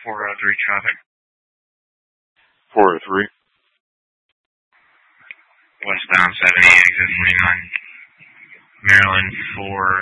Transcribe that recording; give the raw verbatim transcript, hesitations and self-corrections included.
four oh three traffic. four oh three. Westbound seventy, exit twenty-nine. Maryland four